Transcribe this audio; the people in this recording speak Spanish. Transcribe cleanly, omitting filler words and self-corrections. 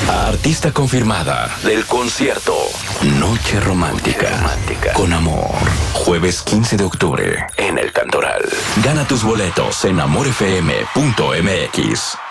Artista confirmada del concierto Noche Romántica. Con amor. Jueves 15 de octubre en El Cantoral. Gana tus boletos en amorfm.mx.